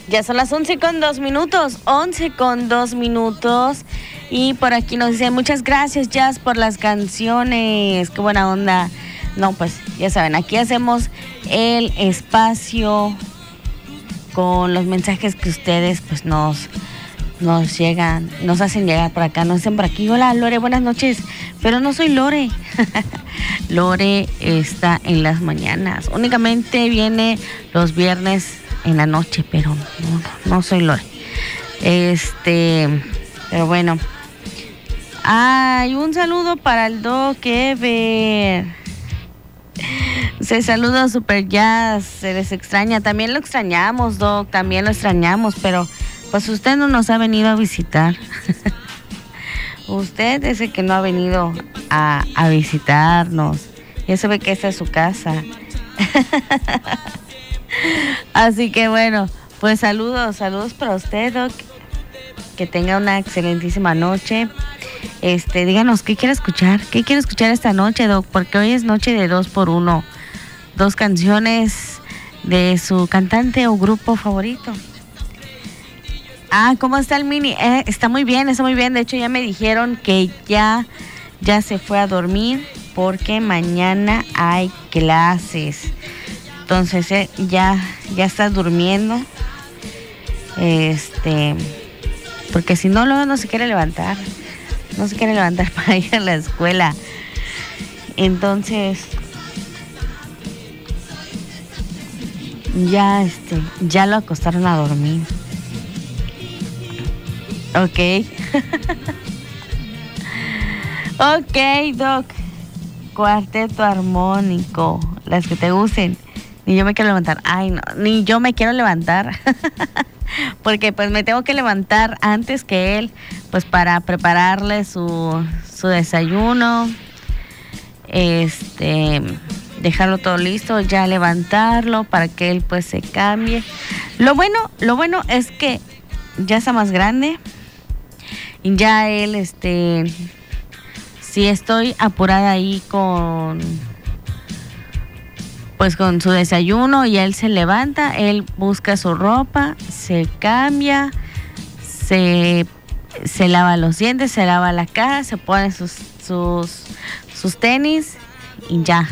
Ya son las 11:02, 11:02. Y por aquí nos dicen, muchas gracias, Jazz, por las canciones. Qué buena onda. No, pues ya saben, aquí hacemos el espacio con los mensajes que ustedes pues nos llegan, nos hacen llegar por acá, nos dicen por aquí, hola Lore, buenas noches, pero no soy Lore. Lore está en las mañanas, únicamente viene los viernes en la noche, pero no soy Lore. Pero bueno. Ay, un saludo para el Doc Ever. Se saluda Super Jazz, se les extraña, también lo extrañamos, Doc, también lo extrañamos, pero pues usted no nos ha venido a visitar. Usted es el que no ha venido a visitarnos. Ya se ve que esta es su casa. Así que bueno, pues saludos para usted, Doc. Que tenga una excelentísima noche. Díganos, ¿qué quiere escuchar? ¿Qué quiere escuchar esta noche, Doc? Porque hoy es noche de 2x1. 2 canciones de su cantante o grupo favorito. ¿Cómo está el Mini? Está muy bien. De hecho, ya me dijeron que ya se fue a dormir porque mañana hay clases. Entonces, ya está durmiendo. Porque si no, luego no se quiere levantar. No se quiere levantar para ir a la escuela. Entonces, ya lo acostaron a dormir. Ok. Ok, Doc. Cuarteto armónico. Las que te gusten. Ni yo me quiero levantar. Ay, no. Ni yo me quiero levantar. Porque pues me tengo que levantar antes que él. Pues para prepararle su desayuno. Dejarlo todo listo. Ya levantarlo para que él pues se cambie. Lo bueno es que ya está más grande. Y ya él, si estoy apurada ahí con su desayuno y él se levanta, él busca su ropa, se cambia, se lava los dientes, se lava la cara, se pone sus tenis y ya,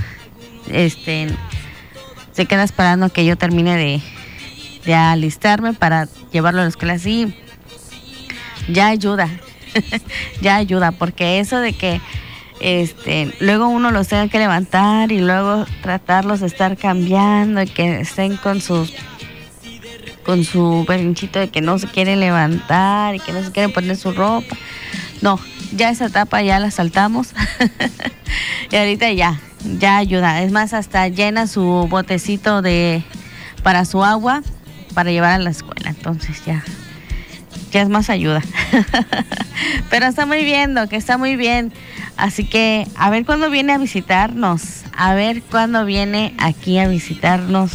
se queda esperando que yo termine de alistarme para llevarlo a la escuela. Así ya ayuda. Ya ayuda, porque eso de que luego uno los tenga que levantar y luego tratarlos de estar cambiando y que estén con su berrinchito de que no se quieren levantar y que no se quieren poner su ropa. No, ya esa etapa ya la saltamos. Y ahorita ya ayuda. Es más, hasta llena su botecito para su agua para llevar a la escuela. Entonces ya es más ayuda. Pero está muy bien, Doc, está muy bien. Así que a ver cuándo viene a visitarnos. A ver cuándo viene aquí a visitarnos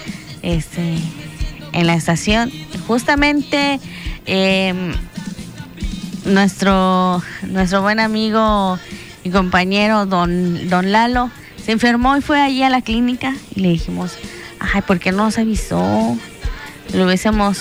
en la estación. Justamente nuestro buen amigo y compañero don Lalo se enfermó y fue allí a la clínica y le dijimos, ay, ¿por qué no nos avisó? Lo hubiésemos